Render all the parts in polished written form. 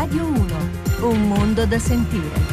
Radio 1, un mondo da sentire.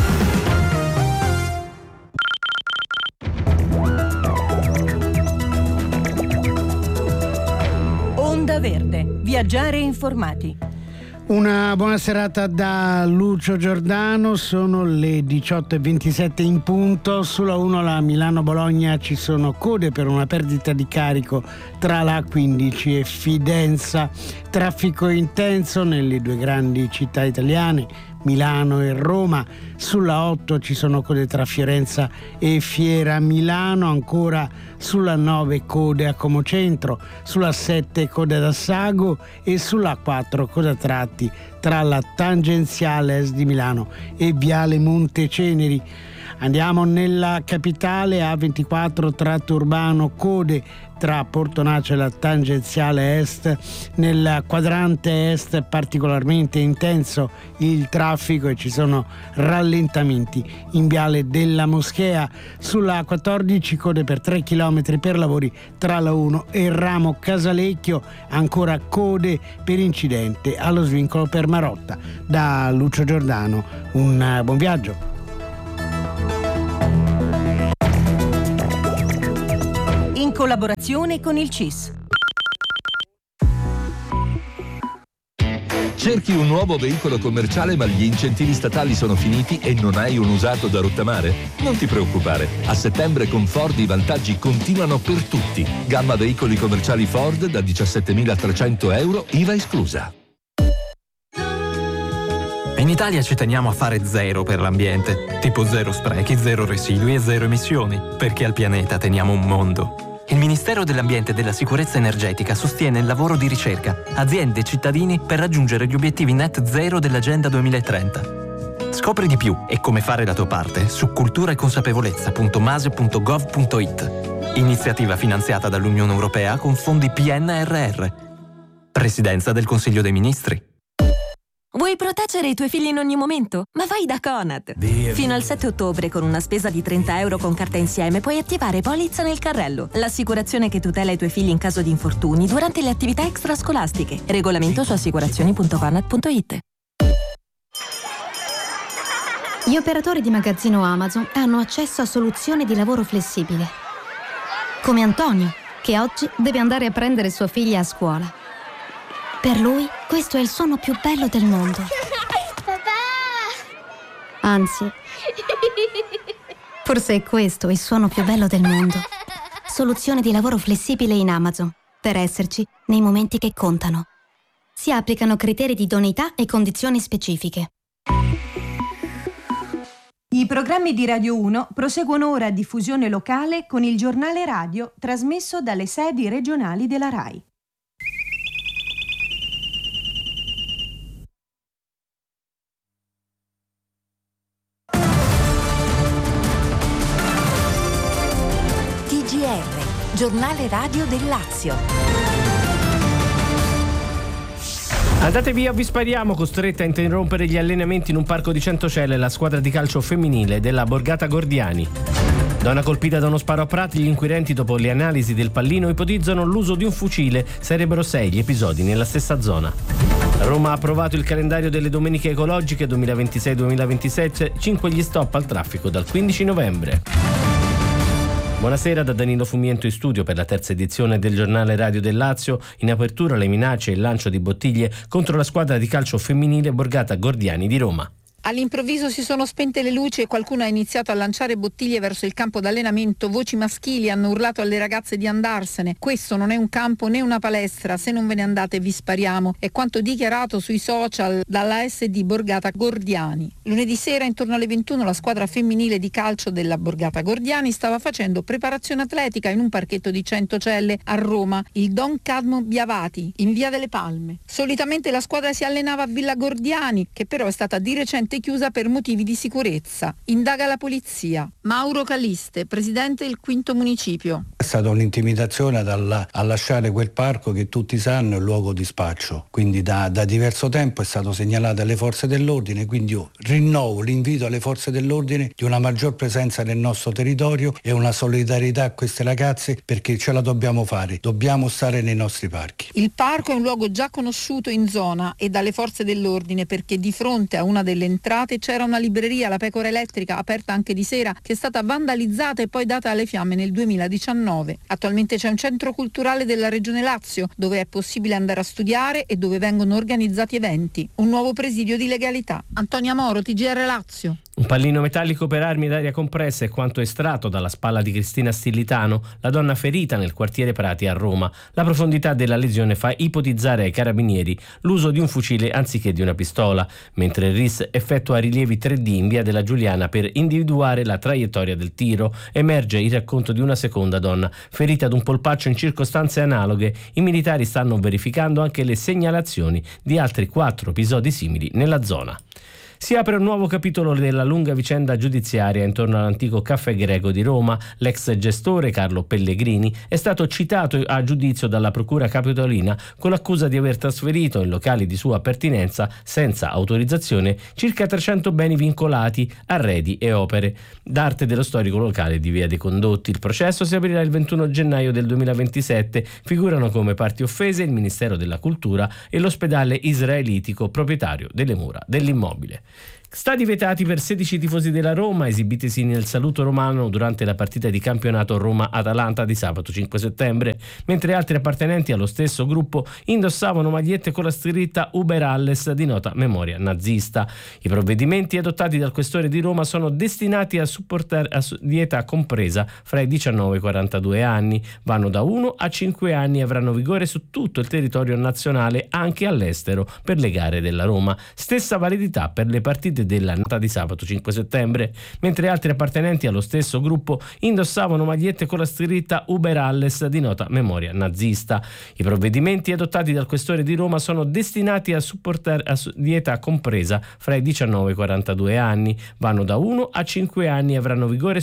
Onda Verde, viaggiare informati. Una buona serata da Lucio Giordano, sono le 18:27 in punto. Sulla 1 la Milano-Bologna ci sono code per una perdita di carico tra la 15 e Fidenza. Traffico intenso nelle due grandi città italiane, Milano e Roma. Sulla 8 ci sono code tra Fiorenza e Fiera Milano, ancora sulla 9 code a Como Centro, sulla 7 code ad Assago e sulla 4 code a tratti tra la tangenziale est di Milano e Viale Monteceneri. Andiamo nella capitale, A24 tratto urbano, code tra Portonace e la tangenziale est. Nel quadrante est particolarmente intenso il traffico e ci sono rallentamenti in Viale della Moschea. Sulla 14 code per 3 km per lavori tra la 1 e Ramo Casalecchio, ancora code per incidente allo svincolo per Marotta. Da Lucio Giordano, un buon viaggio. In collaborazione con il CIS. Cerchi un nuovo veicolo commerciale ma gli incentivi statali sono finiti e non hai un usato da rottamare? Non ti preoccupare, a settembre con Ford i vantaggi continuano per tutti. Gamma veicoli commerciali Ford da 17.300 euro, IVA esclusa. In Italia ci teniamo a fare zero per l'ambiente, tipo zero sprechi, zero residui e zero emissioni, perché al pianeta teniamo un mondo. Il Ministero dell'Ambiente e della Sicurezza Energetica sostiene il lavoro di ricerca, aziende e cittadini per raggiungere gli obiettivi net zero dell'Agenda 2030. Scopri di più e come fare la tua parte su culturaeconsapevolezza.mase.gov.it. Iniziativa finanziata dall'Unione Europea con fondi PNRR. Presidenza del Consiglio dei Ministri. Vuoi proteggere i tuoi figli in ogni momento? Ma vai da Conad! Fino al 7 ottobre, con una spesa di 30 euro con carta insieme, puoi attivare Polizza nel carrello, l'assicurazione che tutela i tuoi figli in caso di infortuni durante le attività extrascolastiche. Regolamento su assicurazioni.conad.it. Gli operatori di magazzino Amazon hanno accesso a soluzioni di lavoro flessibile. Come Antonio, che oggi deve andare a prendere sua figlia a scuola. Per lui, questo è il suono più bello del mondo. Papà! Anzi, forse è questo il suono più bello del mondo. Soluzione di lavoro flessibile in Amazon, per esserci nei momenti che contano. Si applicano criteri di idoneità e condizioni specifiche. I programmi di Radio 1 proseguono ora a diffusione locale con il giornale radio trasmesso dalle sedi regionali della RAI. TGR, giornale radio del Lazio. Andate via o vi spariamo, costretta a interrompere gli allenamenti in un parco di Centocelle la squadra di calcio femminile della Borgata Gordiani. Donna colpita da uno sparo a Prati, gli inquirenti dopo le analisi del pallino ipotizzano l'uso di un fucile, sarebbero 6 gli episodi nella stessa zona. Roma ha approvato il calendario delle domeniche ecologiche 2026-2027, 5 gli stop al traffico dal 15 novembre. Buonasera da Danilo Fumiento in studio per la terza edizione del giornale radio del Lazio. In apertura le minacce e il lancio di bottiglie contro la squadra di calcio femminile Borgata Gordiani di Roma. All'improvviso si sono spente le luci e qualcuno ha iniziato a lanciare bottiglie verso il campo d'allenamento. Voci maschili hanno urlato alle ragazze di andarsene. Questo non è un campo né una palestra, se non ve ne andate vi spariamo. È quanto dichiarato sui social dalla SD Borgata Gordiani. Lunedì sera intorno alle 21 la squadra femminile di calcio della Borgata Gordiani stava facendo preparazione atletica in un parchetto di Centocelle a Roma, il Don Cadmo Biavati, in Via delle Palme. Solitamente la squadra si allenava a Villa Gordiani, che però è stata di recente parzialmente chiusa per motivi di sicurezza. Indaga la polizia. Mauro Caliste, presidente del quinto municipio. È stata un'intimidazione a lasciare quel parco che tutti sanno è un luogo di spaccio, quindi da diverso tempo è stato segnalato alle forze dell'ordine, quindi io rinnovo l'invito alle forze dell'ordine di una maggior presenza nel nostro territorio e una solidarietà a queste ragazze, perché ce la dobbiamo fare, dobbiamo stare nei nostri parchi. Il parco è un luogo già conosciuto in zona e dalle forze dell'ordine, perché di fronte a una delle entrate c'era una libreria, la Pecora Elettrica, aperta anche di sera, che è stata vandalizzata e poi data alle fiamme nel 2019. Attualmente c'è un centro culturale della Regione Lazio dove è possibile andare a studiare e dove vengono organizzati eventi. Un nuovo presidio di legalità. Antonia Moro, TGR Lazio. Un pallino metallico per armi d'aria compressa è quanto estratto dalla spalla di Cristina Stillitano, la donna ferita nel quartiere Prati a Roma. La profondità della lesione fa ipotizzare ai carabinieri l'uso di un fucile anziché di una pistola, mentre il RIS effettua rilievi 3D in via della Giuliana per individuare la traiettoria del tiro. Emerge il racconto di una seconda donna ferita ad un polpaccio in circostanze analoghe. I militari stanno verificando anche le segnalazioni di altri 4 episodi simili nella zona. Si apre un nuovo capitolo della lunga vicenda giudiziaria intorno all'antico Caffè Greco di Roma. L'ex gestore Carlo Pellegrini è stato citato a giudizio dalla Procura Capitolina con l'accusa di aver trasferito in locali di sua pertinenza senza autorizzazione circa 300 beni vincolati, arredi e opere d'arte dello storico locale di Via dei Condotti. Il processo si aprirà il 21 gennaio del 2027. Figurano come parti offese il Ministero della Cultura e l'ospedale israelitico proprietario delle mura dell'immobile. Stadi vietati per 16 tifosi della Roma esibitisi nel saluto romano durante la partita di campionato Roma-Atalanta di sabato 5 settembre, mentre altri appartenenti allo stesso gruppo indossavano magliette con la scritta Uber Alles di nota memoria nazista. I provvedimenti adottati dal questore di Roma sono destinati a supportare di età compresa fra i 19 e i 42 anni, vanno da 1 a 5 anni e avranno vigore su tutto il territorio nazionale, anche all'estero, per le gare della Roma. Stessa validità per le partite della nata di sabato 5 settembre, mentre altri appartenenti allo stesso gruppo indossavano magliette con la scritta Uber Alles di nota memoria nazista. I provvedimenti adottati dal questore di Roma sono destinati a supportare di età compresa fra i 19 e i 42 anni, vanno da 1 a 5 anni e avranno vigore